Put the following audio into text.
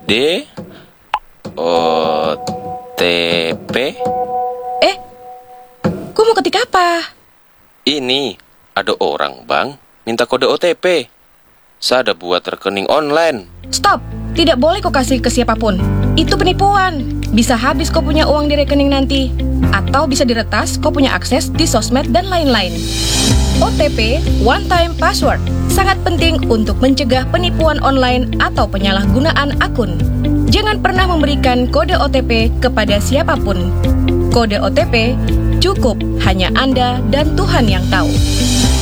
OTP. Kau mau ketik apa? Ini ada orang, Bang, minta kode OTP. Saya ada buat rekening online. Stop, tidak boleh kau kasih ke siapapun. Itu penipuan. Bisa habis kau punya uang di rekening nanti. Atau bisa diretas kau punya akses di sosmed dan lain-lain. OTP, one time password, sangat penting untuk mencegah penipuan online atau penyalahgunaan akun. Jangan pernah memberikan kode OTP kepada siapapun. Kode OTP cukup hanya Anda dan Tuhan yang tahu.